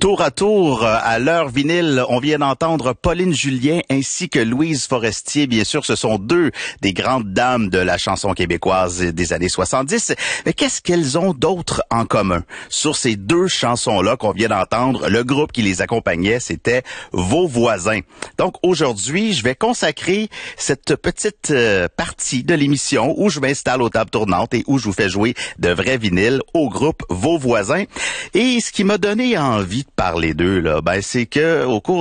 Tour à tour, à l'heure vinyle, on vient d'entendre Pauline Julien ainsi que Louise Forestier. Bien sûr, ce sont deux des grandes dames de la chanson québécoise des années 70. Mais qu'est-ce qu'elles ont d'autre en commun? Sur ces deux chansons-là qu'on vient d'entendre, le groupe qui les accompagnait, c'était Vos voisins. Donc aujourd'hui, je vais consacrer cette petite partie de l'émission où je m'installe aux tables tournantes et où je vous fais jouer de vrais vinyles au groupe Vos voisins. Et ce qui m'a donné envie de parler d'eux, là, c'est que au cours